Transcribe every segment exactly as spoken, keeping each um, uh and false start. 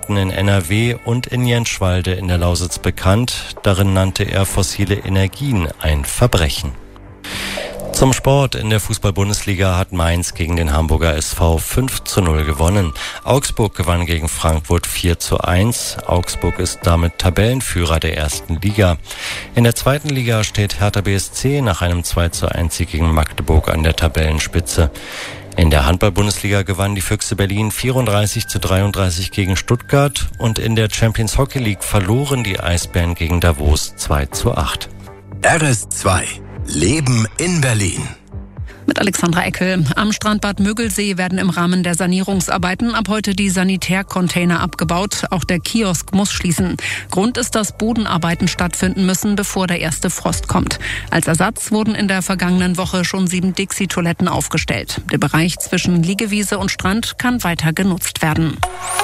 Städten in N R W und in Jenschwalde in der Lausitz bekannt. Darin nannte er fossile Energien ein Verbrechen. Zum Sport. In der Fußball-Bundesliga hat Mainz gegen den Hamburger S V fünf zu null gewonnen. Augsburg gewann gegen Frankfurt vier zu eins. Augsburg ist damit Tabellenführer der ersten Liga. In der zweiten Liga steht Hertha B S C nach einem zwei zu eins Sieg gegen Magdeburg an der Tabellenspitze. In der Handball-Bundesliga gewannen die Füchse Berlin vierunddreißig zu dreiunddreißig gegen Stuttgart und in der Champions Hockey League verloren die Eisbären gegen Davos zwei zu acht. R S zwei Leben in Berlin. Mit Alexandra Eckel. Am Strandbad Müggelsee werden im Rahmen der Sanierungsarbeiten ab heute die Sanitärcontainer abgebaut. Auch der Kiosk muss schließen. Grund ist, dass Bodenarbeiten stattfinden müssen, bevor der erste Frost kommt. Als Ersatz wurden in der vergangenen Woche schon sieben Dixie-Toiletten aufgestellt. Der Bereich zwischen Liegewiese und Strand kann weiter genutzt werden.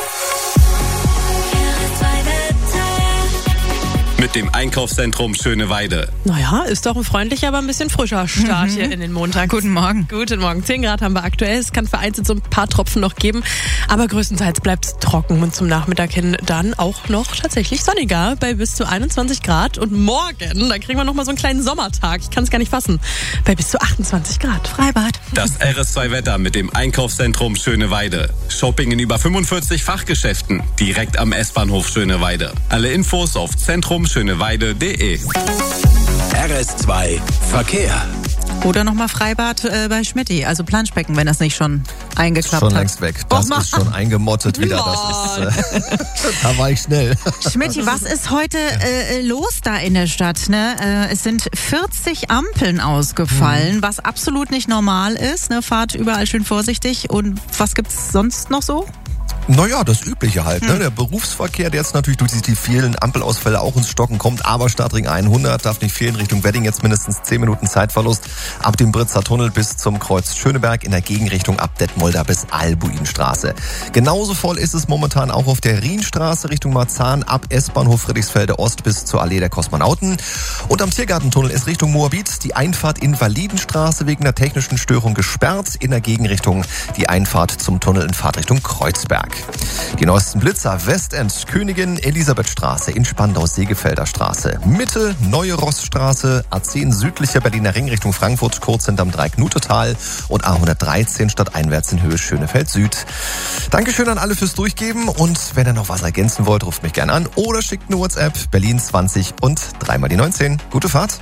Mit dem Einkaufszentrum Schöneweide. Naja, ist doch ein freundlicher, aber ein bisschen frischer Start mhm. hier in den Montag. Guten Morgen. Guten Morgen. zehn Grad haben wir aktuell. Es kann vereinzelt so ein paar Tropfen noch geben. Aber größtenteils bleibt es trocken und zum Nachmittag hin dann auch noch tatsächlich sonniger bei bis zu einundzwanzig Grad. Und morgen, da kriegen wir noch mal so einen kleinen Sommertag. Ich kann es gar nicht fassen. Bei bis zu achtundzwanzig Grad. Freibad. Das R S zwei Wetter mit dem Einkaufszentrum Schöneweide. Shopping in über fünfundvierzig Fachgeschäften. Direkt am S-Bahnhof Schöneweide. Alle Infos auf zentrum schöneweide punkt de. R S zwei Verkehr. Oder nochmal Freibad äh, bei Schmidti, also Planschbecken, wenn das nicht schon eingeklappt schon hat. Schon längst weg. Das oh, ist schon eingemottet wieder. Das ist, äh, da war ich schnell. Schmidti, was ist heute äh, los da in der Stadt? Ne? Äh, es sind vierzig Ampeln ausgefallen, mhm. was absolut nicht normal ist. Ne? Fahrt überall schön vorsichtig. Und was gibt's sonst noch so? Naja, das Übliche halt. Ne? Der Berufsverkehr, der jetzt natürlich durch die vielen Ampelausfälle auch ins Stocken kommt. Aber Stadtring hundert darf nicht fehlen. Richtung Wedding jetzt mindestens zehn Minuten Zeitverlust. Ab dem Britzer Tunnel bis zum Kreuz Schöneberg in der Gegenrichtung ab Detmolder bis Albuinstraße. Genauso voll ist es momentan auch auf der Rienstraße Richtung Marzahn ab S-Bahnhof Friedrichsfelde Ost bis zur Allee der Kosmonauten. Und am Tiergartentunnel ist Richtung Moabit die Einfahrt Invalidenstraße wegen der technischen Störung gesperrt. In der Gegenrichtung die Einfahrt zum Tunnel in Fahrtrichtung Kreuzberg. Die neuesten Blitzer: Westend, Königin Elisabethstraße in Spandau, Segefelder Straße, Mitte, Neue Rossstraße, A zehn südlicher Berliner Ring Richtung Frankfurt, kurz hinterm Dreieck-Nutetal und A hundertdreizehn stadteinwärts in Höhe Schönefeld Süd. Dankeschön an alle fürs Durchgeben und wenn ihr noch was ergänzen wollt, ruft mich gerne an oder schickt eine WhatsApp Berlin zwanzig und dreimal die neunzehn. Gute Fahrt.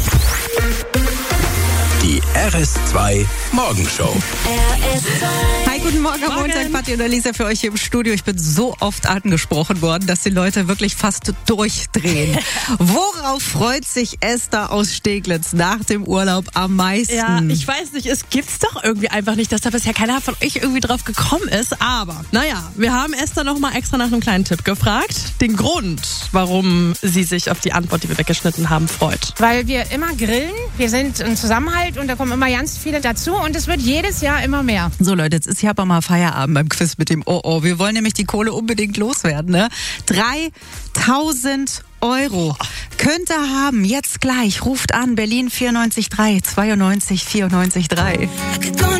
Die R S zwei Morgenshow. Hi, guten Morgen am Montag. Patti und Alisa für euch hier im Studio. Ich bin so oft angesprochen worden, dass die Leute wirklich fast durchdrehen. Worauf freut sich Esther aus Steglitz nach dem Urlaub am meisten? Ja, ich weiß nicht, es gibt's doch irgendwie einfach nicht, dass da bisher keiner von euch irgendwie drauf gekommen ist. Aber, naja, wir haben Esther noch mal extra nach einem kleinen Tipp gefragt. Den Grund, warum sie sich auf die Antwort, die wir weggeschnitten haben, freut. Weil wir immer grillen, wir sind ein Zusammenhalt und da kommen immer ganz viele dazu und es wird jedes Jahr immer mehr. So Leute, jetzt ist hier aber mal Feierabend beim Quiz mit dem Oh Oh. Wir wollen nämlich die Kohle unbedingt loswerden, ne? dreitausend Euro könnt ihr haben, jetzt gleich. Ruft an, Berlin vierundneunzig drei, zweiundneunzig vierundneunzig drei.